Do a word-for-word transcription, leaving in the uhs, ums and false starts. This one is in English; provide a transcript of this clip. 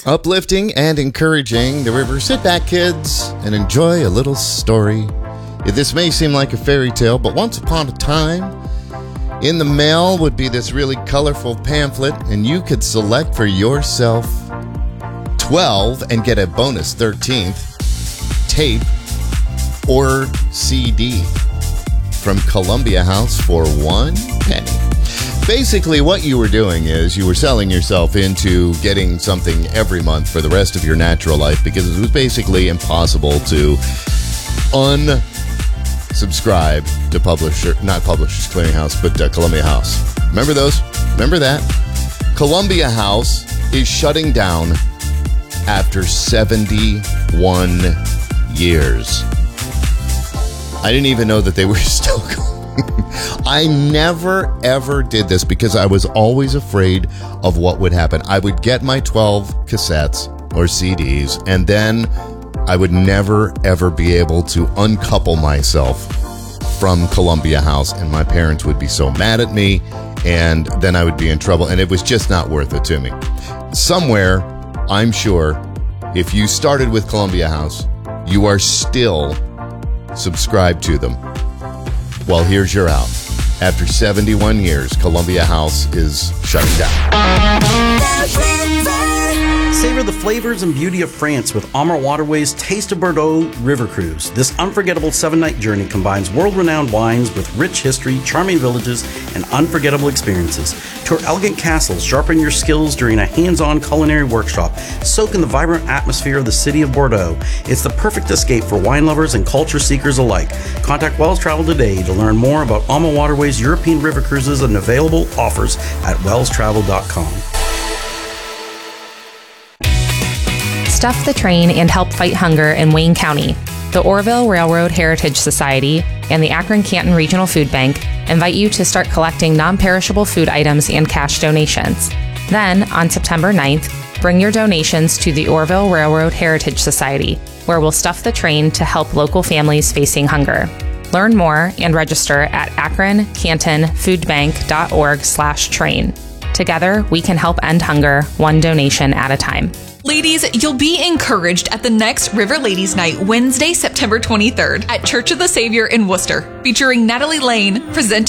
Uplifting and encouraging the river. Sit back, kids, and enjoy a little story. This may seem like a fairy tale, but once upon a time, in the mail would be this really colorful pamphlet, and you could select for yourself twelve and get a bonus thirteenth tape or C D from Columbia House for one penny. Basically, what you were doing is you were selling yourself into getting something every month for the rest of your natural life, because it was basically impossible to unsubscribe to Publisher, not Publishers Clearinghouse, but uh, Columbia House. Remember those? Remember that? Columbia House is shutting down after seventy-one years. I didn't even know that they were still going. I never, ever did this because I was always afraid of what would happen. I would get my twelve cassettes or C Ds, and then I would never, ever be able to uncouple myself from Columbia House, and my parents would be so mad at me, and then I would be in trouble, and it was just not worth it to me. Somewhere, I'm sure, if you started with Columbia House, you are still subscribed to them. Well, here's your out. After seventy-one years, Columbia House is shutting down. Savor the flavors and beauty of France with Amur Waterways Taste of Bordeaux River Cruise. This unforgettable seven-night journey combines world-renowned wines with rich history, charming villages, and unforgettable experiences. Tour elegant castles, sharpen your skills during a hands-on culinary workshop, soak in the vibrant atmosphere of the city of Bordeaux. It's the perfect escape for wine lovers and culture seekers alike. Contact Wells Travel today to learn more about Amur Waterways European River Cruises and available offers at wells travel dot com. Stuff the train and help fight hunger in Wayne County. The Orville Railroad Heritage Society and the Akron-Canton Regional Food Bank invite you to start collecting non-perishable food items and cash donations. Then, on September ninth, bring your donations to the Orville Railroad Heritage Society, where we'll stuff the train to help local families facing hunger. Learn more and register at akron canton food bank dot org slash train. Together, we can help end hunger one donation at a time. Ladies, you'll be encouraged at the next River Ladies Night, Wednesday, September twenty-third, at Church of the Savior in Worcester, featuring Natalie Lane, presenting